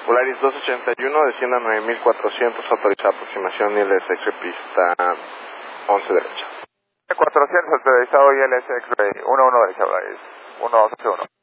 Polaris 281, descienda 9400, autorizada aproximación ILS X-ray pista 11 derecha. 400, autorizado ILS X-ray 11 derecha, Polaris 1281.